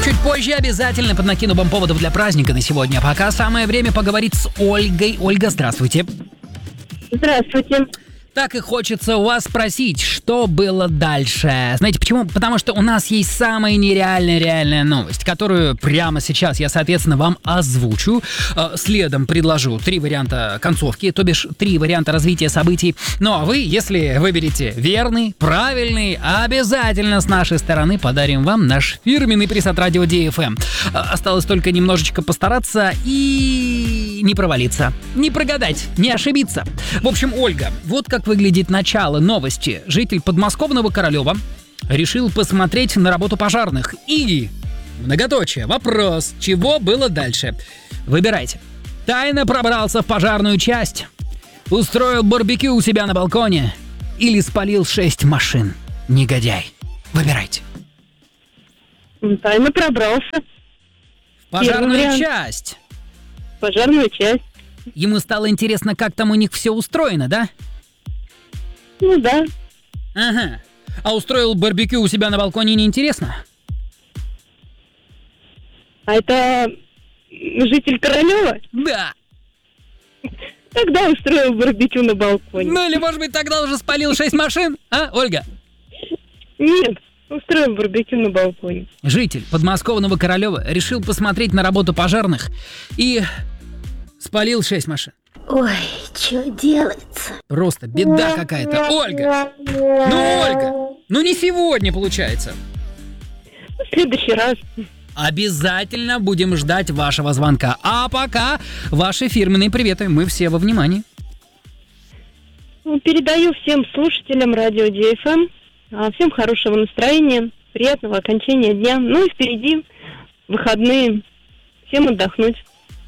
Чуть позже обязательно поднакину вам поводов для праздника на сегодня. Пока самое время поговорить с Ольгой. Ольга, здравствуйте. Здравствуйте. Так и хочется у вас спросить, что было дальше. Знаете почему? Потому что у нас есть самая реальная новость, которую прямо сейчас я, соответственно, вам озвучу. Следом предложу 3 варианта концовки, то бишь 3 варианта развития событий. Ну а вы, если выберете верный, правильный, обязательно с нашей стороны подарим вам наш фирменный приз от радио DFM. Осталось только немножечко постараться и не провалиться, не прогадать, не ошибиться. В общем, Ольга, вот как выглядит начало новости. Житель подмосковного Королева решил посмотреть на работу пожарных. И, многоточие, вопрос, чего было дальше? Выбирайте. Тайно пробрался в пожарную часть, устроил барбекю у себя на балконе или спалил 6 машин. Негодяй. Выбирайте. Тайно пробрался. В пожарную часть. Пожарную часть. Ему стало интересно, как там у них все устроено, да? Ну да. Ага. А устроил барбекю у себя на балконе неинтересно? А это житель Королева? Да. Тогда устроил барбекю на балконе. Ну или, может быть, тогда уже спалил 6 машин, а, Ольга? Нет, устроил барбекю на балконе. Житель подмосковного Королева решил посмотреть на работу пожарных и спалил 6 машин. Ой, что делается? Просто беда какая-то. Ольга! Ну, Ольга! Ну не сегодня, получается. В следующий раз. Обязательно будем ждать вашего звонка. А пока ваши фирменные приветы. Мы все во внимании. Передаю всем слушателям радио DFM. Всем хорошего настроения, приятного окончания дня. Ну и впереди выходные. Всем отдохнуть.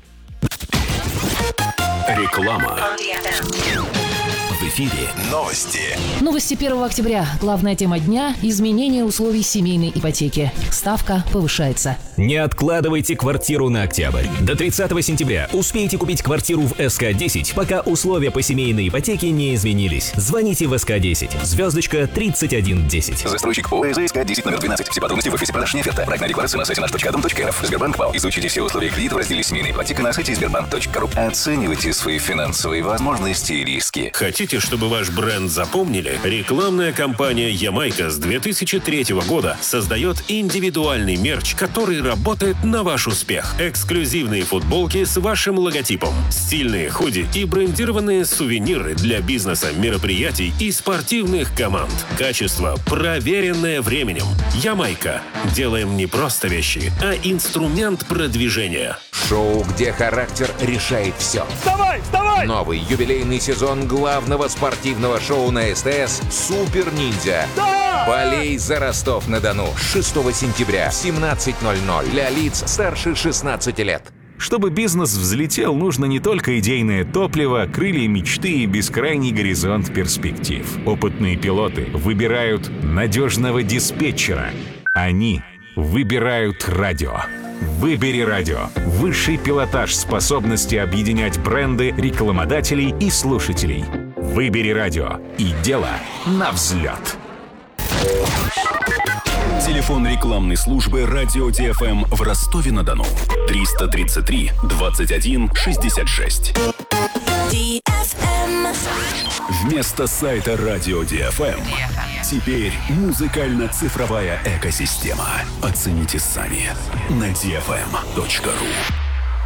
Реклама. В эфире новости. Новости 1 октября. Главная тема дня – изменение условий семейной ипотеки. Ставка повышается. Не откладывайте квартиру на октябрь. До 30 сентября успейте купить квартиру в СК-10, пока условия по семейной ипотеке не изменились. Звоните в СК-10, звездочка 3110. Застройщик ОС СК-10 номер 12. Все подробности в офисе продаж оферта. Проектная декларация на сайте наш.дом.рф. Сбербанк ВАУ. Изучите все условия кредита в разделе семейная ипотека на сайте сбербанк.ру. Оценивайте свои финансовые возможности и риски. Хотите, чтобы ваш бренд запомнили? Рекламная кампания «Ямайка» с 2003 года создает индивидуальный мерч, который работает на ваш успех. Эксклюзивные футболки с вашим логотипом, стильные худи и брендированные сувениры для бизнеса, мероприятий и спортивных команд. Качество, проверенное временем. «Ямайка». Делаем не просто вещи, а инструмент продвижения. Шоу, где характер решает все. Вставай, вставай! Новый юбилейный сезон главного спортивного шоу на СТС «Супер Ниндзя». Да! Болей за Ростов-на-Дону. 6 сентября в 17:00 для лиц старше 16 лет. Чтобы бизнес взлетел, нужно не только идейное топливо, крылья мечты и бескрайний горизонт перспектив. Опытные пилоты выбирают надежного диспетчера. Они выбирают радио. Выбери радио. Высший пилотаж способности объединять бренды, рекламодателей и слушателей. Выбери радио. И дело на взлет. Телефон рекламной службы радио DFM в Ростове-на-Дону. 333 21 66. Вместо сайта радио DFM теперь музыкально-цифровая экосистема. Оцените сами на dfm.ru.